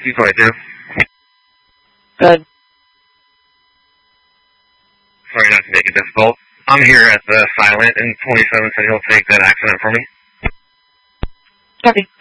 222. Good. Sorry not to make it difficult. I'm here at the Silent in 27, so you'll take that accident for me. Copy.